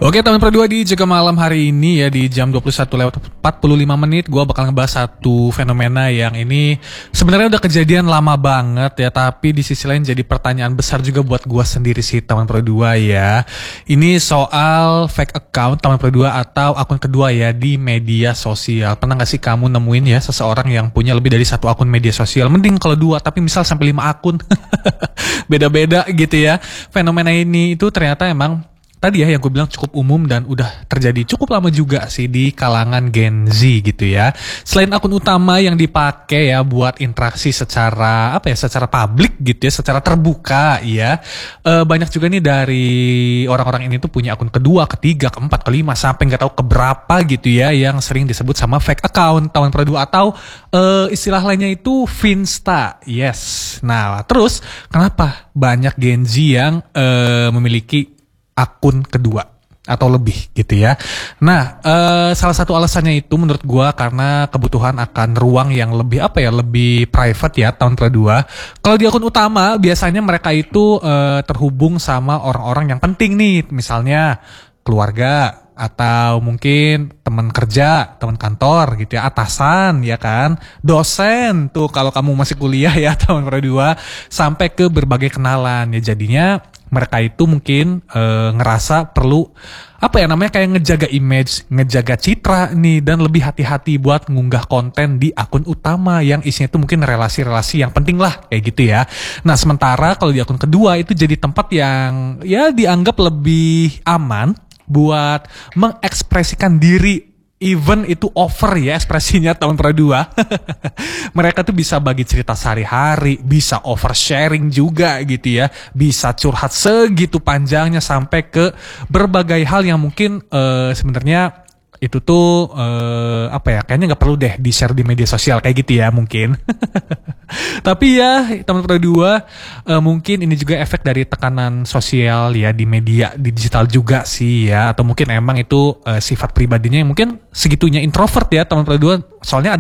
Oke teman Pro 2, di Jaga Malam hari ini ya di jam 21:45 gue bakal ngebahas satu fenomena yang ini sebenarnya udah kejadian lama banget ya, tapi di sisi lain jadi pertanyaan besar juga buat gue sendiri sih teman Pro 2 ya. Ini soal fake account teman Pro 2 atau akun kedua ya di media sosial. Pernah gak sih kamu nemuin ya seseorang yang punya lebih dari satu akun media sosial? Mending kalau dua, tapi misal sampai 5 akun. Beda-beda gitu ya. Fenomena ini itu ternyata emang tadi ya yang gue bilang cukup umum dan udah terjadi cukup lama juga sih di kalangan Gen Z gitu ya. Selain akun utama yang dipakai ya buat interaksi secara secara publik gitu ya, secara terbuka ya. Banyak juga nih dari orang-orang ini tuh punya akun kedua, ketiga, keempat, kelima sampai nggak tahu keberapa gitu ya, yang sering disebut sama fake account tahun Pro 2 atau istilah lainnya itu Finsta. Yes. Nah, terus kenapa banyak Gen Z yang memiliki akun kedua atau lebih gitu ya. Nah, salah satu alasannya itu menurut gua karena kebutuhan akan ruang yang lebih lebih private ya tahun Pro 2. Kalau di akun utama biasanya mereka itu terhubung sama orang-orang yang penting nih, misalnya keluarga atau mungkin teman kerja, teman kantor gitu ya, atasan ya kan, dosen tuh kalau kamu masih kuliah ya tahun Pro 2, sampai ke berbagai kenalan ya. Jadinya mereka itu mungkin ngerasa perlu kayak ngejaga image, ngejaga citra nih, dan lebih hati-hati buat ngunggah konten di akun utama yang isinya itu mungkin relasi-relasi yang penting lah kayak gitu ya. Nah, sementara kalau di akun kedua itu jadi tempat yang ya dianggap lebih aman buat mengekspresikan diri. Even itu over ya ekspresinya tahun Pro 2. Mereka tuh bisa bagi cerita sehari-hari, bisa oversharing juga gitu ya, bisa curhat segitu panjangnya sampai ke berbagai hal yang mungkin sebenarnya itu tuh kayaknya nggak perlu deh di share di media sosial kayak gitu ya mungkin. Tapi ya teman Pro 2, mungkin ini juga efek dari tekanan sosial ya di media, di digital juga sih ya, atau mungkin emang itu sifat pribadinya yang mungkin segitunya introvert ya teman Pro 2, soalnya